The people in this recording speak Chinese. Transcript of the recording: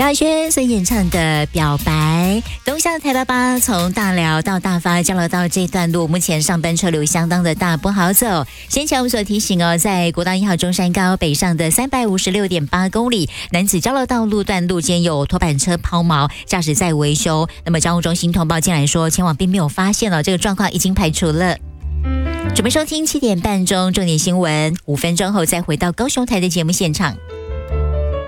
萧亚轩所演唱的《表白》，东向台88从大寮到大发交流道这段路，目前上班车流相当的大，不好走。先前我们所提醒哦，在国道1号中山高北上的356.8公里，楠梓交流道路段路间有拖板车抛锚，驾驶在维修。那么交通中心通报进来说，前往并没有发现了，这个状况已经排除了。准备收听7点半钟重点新闻，5分钟后再回到高雄台的节目现场。